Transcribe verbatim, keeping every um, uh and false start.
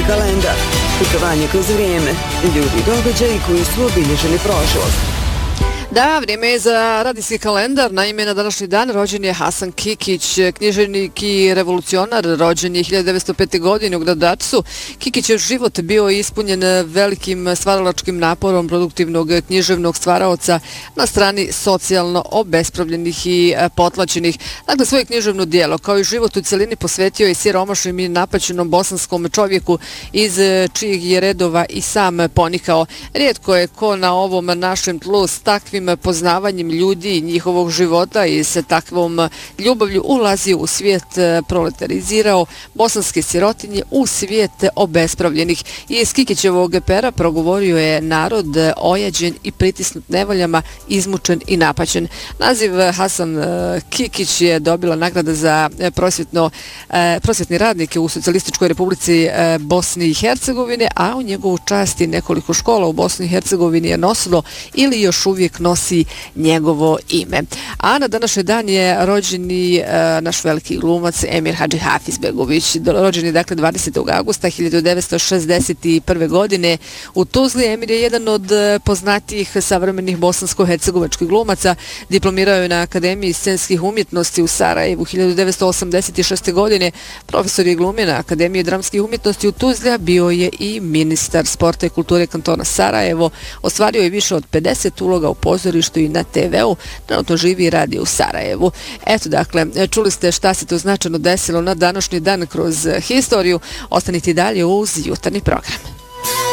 kalendar. Putovanje kroz vrijeme. Ljudi i događaji koji su obilježili prošlost. Da, vrijeme je za radijski kalendar. Naime, na današnji dan rođen je Hasan Kikić, književnik i revolucionar, rođen je hiljadu devetsto pete. godine u Gradačcu. Kikićev život bio ispunjen velikim stvaralačkim naporom produktivnog književnog stvaraoca na strani socijalno obespravljenih i potlačenih. Dakle, svoje književno dijelo, kao i život u cjelini, posvetio je siromašnim i napaćenom bosanskom čovjeku iz čijih je redova i sam ponikao. Rijetko je ko na ovom našem tlu s takvim poznavanjem ljudi i njihovog života i sa takvom ljubavlju ulazio u svijet, proletarizirao bosanske sirotinje u svijet obespravljenih. I iz Kikićevog pera progovorio je narod ojađen i pritisnut nevoljama, izmučen i napaćen. Naziv Hasan Kikić je dobila nagrada za prosvjetno, prosvjetni radnike u Socijalističkoj Republici Bosni i Hercegovine, a u njegovu čast i nekoliko škola u Bosni i Hercegovini je nosilo ili još uvijek nosi njegovo ime. A na današnji dan je rođeni e, naš veliki glumac Emir Hadži Hafizbegović. Rođen je dakle dvadesetog avgusta hiljadu devetsto šezdeset prve. godine u Tuzli. Emir je jedan od poznatijih savremenih bosansko-hercegovačkih glumaca. Diplomirao je na Akademiji scenskih umjetnosti u Sarajevu hiljadu devetsto osamdeset šeste. godine. Profesor je glumio na Akademiji dramskih umjetnosti u Tuzli, a bio je i ministar sporta i kulture kantona Sarajevo. Ostvario je više od pedeset uloga u pozorištu i na te veu. Trenutno živi i radi u Sarajevu. Eto, dakle, čuli ste šta se to značajno desilo na današnji dan kroz historiju. Ostanite dalje uz jutarnji program.